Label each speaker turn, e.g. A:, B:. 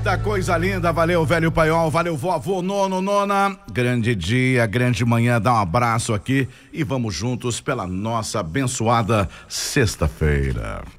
A: Eita, coisa linda, valeu velho paiol, valeu vovô, nono, nona, grande dia, grande manhã, dá um abraço aqui e vamos juntos pela nossa abençoada sexta-feira.